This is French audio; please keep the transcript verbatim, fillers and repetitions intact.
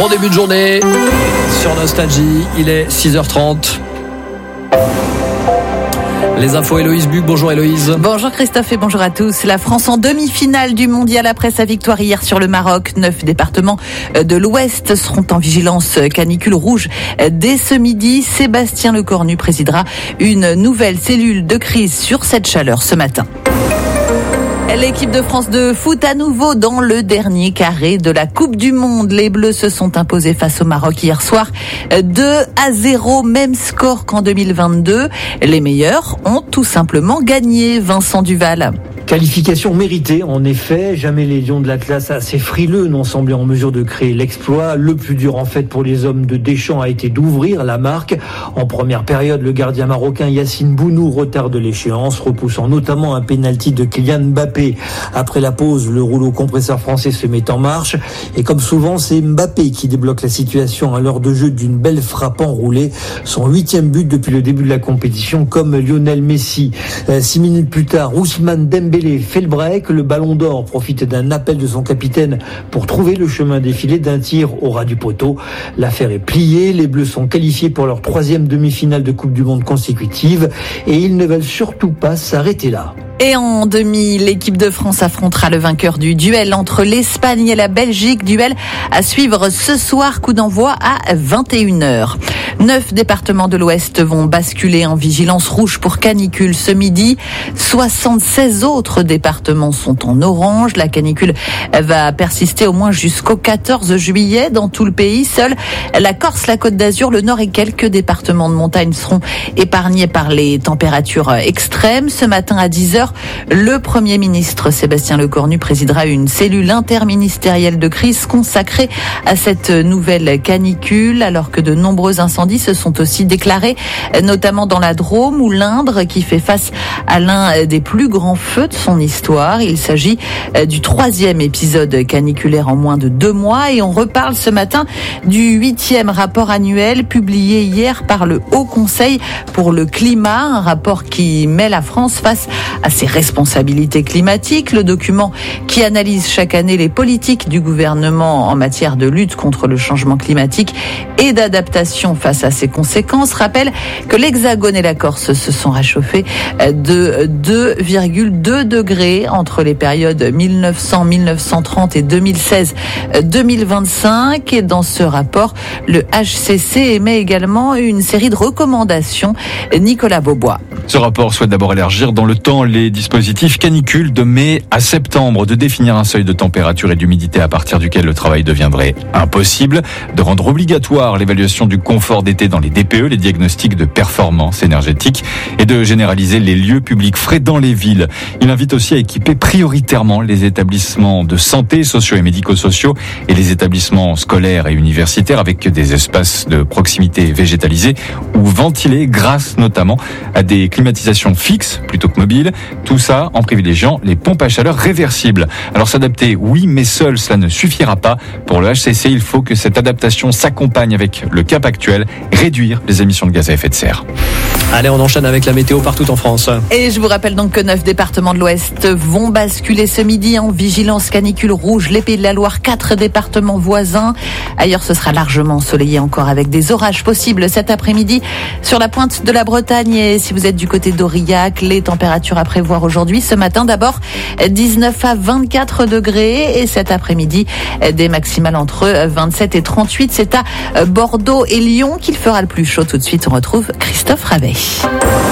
Bon début de journée sur Nostalgie, il est six heures trente. Les infos, Héloïse Buc. Bonjour Héloïse. Bonjour Christophe et bonjour à tous. La France en demi-finale du mondial après sa victoire hier sur le Maroc. Neuf départements de l'Ouest seront en vigilance canicule rouge dès ce midi. Sébastien Lecornu présidera une nouvelle cellule de crise sur cette chaleur ce matin. L'équipe de France de foot à nouveau dans le dernier carré de la Coupe du Monde. Les Bleus se sont imposés face au Maroc hier soir deux à zéro, même score qu'en deux mille vingt-deux. Les meilleurs ont tout simplement gagné. Vincent Duval. Qualification méritée, en effet. Jamais les Lions de l'Atlas assez frileux n'ont semblé en mesure de créer l'exploit. Le plus dur en fait pour les hommes de Deschamps a été d'ouvrir la marque. En première période, le gardien marocain Yassine Bounou retarde l'échéance, repoussant notamment un pénalty de Kylian Mbappé. Après la pause, le rouleau compresseur français se met en marche. Et comme souvent, c'est Mbappé qui débloque la situation à l'heure de jeu d'une belle frappe enroulée. Son huitième but depuis le début de la compétition, comme Lionel Messi. Euh, six minutes plus tard, Ousmane Dembélé fait le break, le ballon d'or profite d'un appel de son capitaine pour trouver le chemin défilé d'un tir au ras du poteau. L'affaire est pliée, les Bleus sont qualifiés pour leur troisième demi-finale de Coupe du Monde consécutive et ils ne veulent surtout pas s'arrêter là. Et en demi, l'équipe de France affrontera le vainqueur du duel entre l'Espagne et la Belgique. Duel à suivre ce soir, coup d'envoi à vingt et une heures. Neuf départements de l'Ouest vont basculer en vigilance rouge pour canicule ce midi. soixante-seize autres départements sont en orange. La canicule va persister au moins jusqu'au quatorze juillet dans tout le pays. Seule la Corse, la Côte d'Azur, le Nord et quelques départements de montagne seront épargnés par les températures extrêmes. Ce matin à dix heures, le Premier ministre Sébastien Lecornu présidera une cellule interministérielle de crise consacrée à cette nouvelle canicule, alors que de nombreux incendies se sont aussi déclarés, notamment dans la Drôme ou l'Indre, qui fait face à l'un des plus grands feux de son histoire. Il s'agit du troisième épisode caniculaire en moins de deux mois et on reparle ce matin du huitième rapport annuel publié hier par le Haut Conseil pour le climat, un rapport qui met la France face à ses responsabilités climatiques. Le document qui analyse chaque année les politiques du gouvernement en matière de lutte contre le changement climatique et d'adaptation face à ses conséquences rappelle que l'Hexagone et la Corse se sont réchauffés de deux virgule deux degrés entre les périodes mille neuf cents à mille neuf cent trente et deux mille seize à deux mille vingt-cinq. Et dans ce rapport, le H C C émet également une série de recommandations. Nicolas Beaubois. Ce rapport souhaite d'abord élargir dans le temps les dispositifs canicule de mai à septembre, de définir un seuil de température et d'humidité à partir duquel le travail deviendrait impossible, de rendre obligatoire l'évaluation du confort d'été dans les D P E, les diagnostics de performance énergétique, et de généraliser les lieux publics frais dans les villes. Il invite aussi à équiper prioritairement les établissements de santé, sociaux et médico-sociaux et les établissements scolaires et universitaires avec des espaces de proximité végétalisés ou ventilés grâce notamment à des climatisations fixes plutôt que mobiles. Tout ça en privilégiant les pompes à chaleur réversibles. Alors s'adapter, oui, mais seul, cela ne suffira pas. Pour le H C C, il faut que cette adaptation s'accompagne avec le cap actuel, réduire les émissions de gaz à effet de serre. Allez, on enchaîne avec la météo partout en France. Et je vous rappelle donc que neuf départements de l'Ouest vont basculer ce midi en vigilance canicule rouge. Les Pays de la Loire, quatre départements voisins. Ailleurs, ce sera largement ensoleillé encore avec des orages possibles cet après-midi sur la pointe de la Bretagne. Et si vous êtes du côté d'Aurillac, les températures à prévoir aujourd'hui. Ce matin, d'abord, dix-neuf à vingt-quatre degrés. Et cet après-midi, des maximales entre vingt-sept et trente-huit. C'est à Bordeaux et Lyon qu'il fera le plus chaud. Tout de suite, on retrouve Christophe Rabet.